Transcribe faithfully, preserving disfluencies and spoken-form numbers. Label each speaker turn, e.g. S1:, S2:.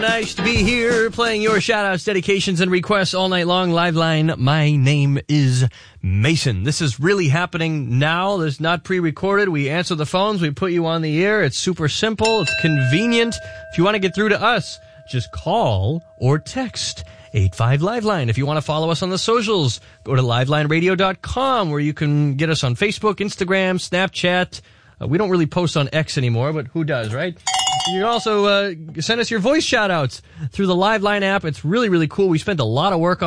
S1: Nice to be here playing your shout-outs, dedications, and requests all night long. Liveline, my name is Mason. This is really happening now. This is not pre-recorded. We answer the phones. We put you on the air. It's super simple. It's convenient. If you want to get through to us, just call or text eight five Liveline. If you want to follow us on the socials, go to liveline radio dot com where you can get us on Facebook, Instagram, Snapchat. Uh, we don't really post on X anymore, but who does, right? You can also uh, send us your voice shout-outs through the Liveline app. It's really, really cool. We spent a lot of work on